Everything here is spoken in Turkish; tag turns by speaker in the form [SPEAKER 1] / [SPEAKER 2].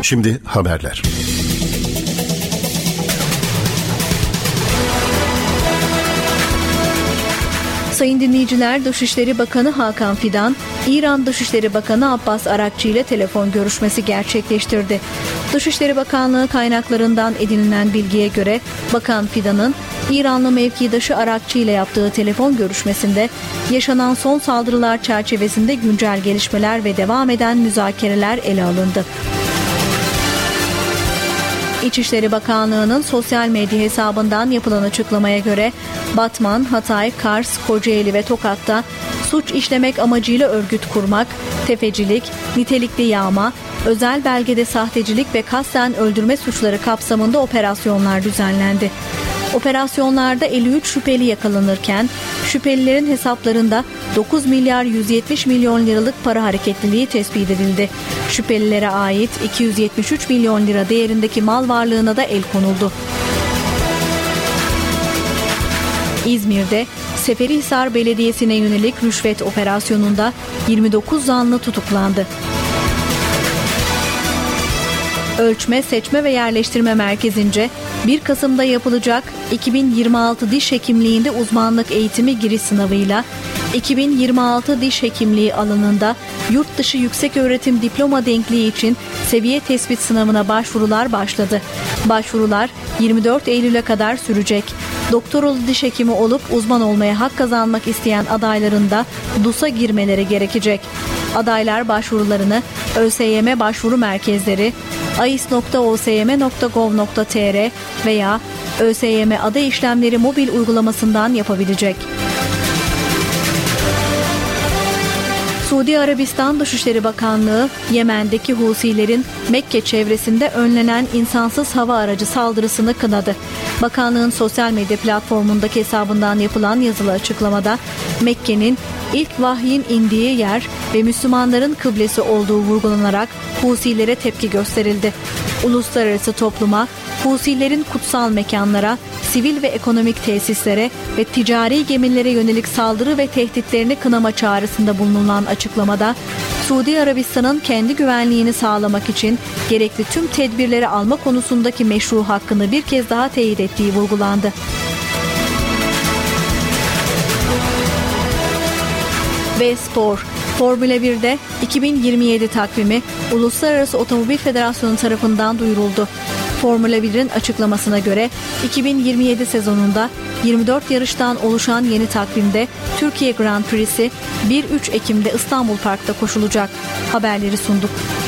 [SPEAKER 1] Şimdi haberler.
[SPEAKER 2] Sayın dinleyiciler, Dışişleri Bakanı Hakan Fidan, İran Dışişleri Bakanı Abbas Arakçı ile telefon görüşmesi gerçekleştirdi. Dışişleri Bakanlığı kaynaklarından edinilen bilgiye göre Bakan Fidan'ın İranlı mevkidaşı Arakçı ile yaptığı telefon görüşmesinde yaşanan son saldırılar çerçevesinde güncel gelişmeler ve devam eden müzakereler ele alındı. İçişleri Bakanlığı'nın sosyal medya hesabından yapılan açıklamaya göre Batman, Hatay, Kars, Kocaeli ve Tokat'ta suç işlemek amacıyla örgüt kurmak, tefecilik, nitelikli yağma, özel belgede sahtecilik ve kasten öldürme suçları kapsamında operasyonlar düzenlendi. Operasyonlarda 53 şüpheli yakalanırken şüphelilerin hesaplarında 9 milyar 170 milyon liralık para hareketliliği tespit edildi. Şüphelilere ait 273 milyon lira değerindeki mal varlığına da el konuldu. İzmir'de Seferihisar Belediyesi'ne yönelik rüşvet operasyonunda 29 zanlı tutuklandı. Ölçme, Seçme ve Yerleştirme Merkezi'nce 1 Kasım'da yapılacak 2026 diş hekimliğinde uzmanlık eğitimi giriş sınavıyla 2026 diş hekimliği alanında yurt dışı yükseköğretim diploma denkliği için seviye tespit sınavına başvurular başladı. Başvurular 24 Eylül'e kadar sürecek. Doktoralı diş hekimi olup uzman olmaya hak kazanmak isteyen adayların da DUS'a girmeleri gerekecek. Adaylar başvurularını ÖSYM başvuru merkezleri, ais.osym.gov.tr veya ÖSYM aday işlemleri mobil uygulamasından yapabilecek. Suudi Arabistan Dışişleri Bakanlığı, Yemen'deki Husilerin Mekke çevresinde önlenen insansız hava aracı saldırısını kınadı. Bakanlığın sosyal medya platformundaki hesabından yapılan yazılı açıklamada Mekke'nin ilk vahyin indiği yer ve Müslümanların kıblesi olduğu vurgulanarak Husilere tepki gösterildi. Uluslararası topluma, Husilerin kutsal mekanlara, sivil ve ekonomik tesislere ve ticari gemilere yönelik saldırı ve tehditlerini kınama çağrısında bulunulan açıklamada, Suudi Arabistan'ın kendi güvenliğini sağlamak için gerekli tüm tedbirleri alma konusundaki meşru hakkını bir kez daha teyit ettiği vurgulandı. Ve spor. Formula 1'de 2027 takvimi Uluslararası Otomobil Federasyonu tarafından duyuruldu. Formula 1'in açıklamasına göre 2027 sezonunda 24 yarıştan oluşan yeni takvimde Türkiye Grand Prix'si 1-3 Ekim'de İstanbul Park'ta koşulacak. Haberleri sunduk.